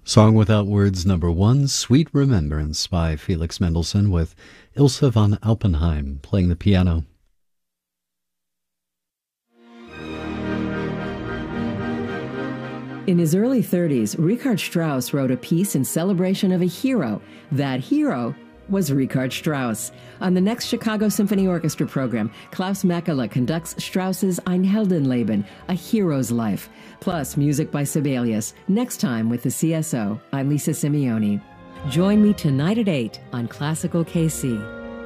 Song Without Words #1, Sweet Remembrance by Felix Mendelssohn with Ilse von Alpenheim playing the piano. In his early 30s, Richard Strauss wrote a piece in celebration of a hero. That hero was Richard Strauss. On the next Chicago Symphony Orchestra program, Klaus Mekele conducts Strauss's Ein Heldenleben, A Hero's Life, plus music by Sibelius. Next time with the CSO, I'm Lisa Simeoni. Join me tonight at 8 on Classical KC.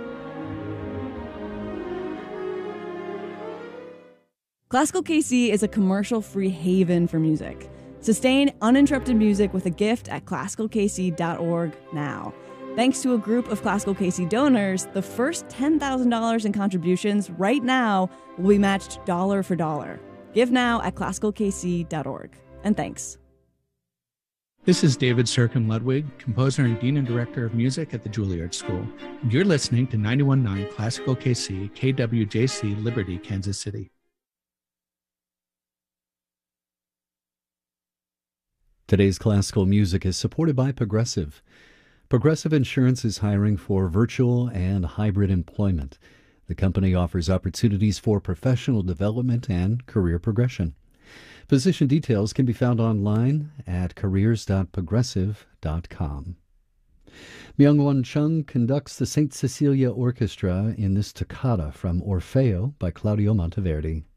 Classical KC is a commercial-free haven for music. Sustain uninterrupted music with a gift at classicalkc.org now. Thanks to a group of Classical KC donors, the first $10,000 in contributions right now will be matched dollar for dollar. Give now at classicalkc.org. And thanks. This is David Serkin Ludwig, composer and Dean and Director of Music at the Juilliard School. And you're listening to 91.9 Classical KC, KWJC, Liberty, Kansas City. Today's classical music is supported by Progressive. Progressive Insurance is hiring for virtual and hybrid employment. The company offers opportunities for professional development and career progression. Position details can be found online at careers.progressive.com. Myung-Won Chung conducts the St. Cecilia Orchestra in this toccata from Orfeo by Claudio Monteverdi.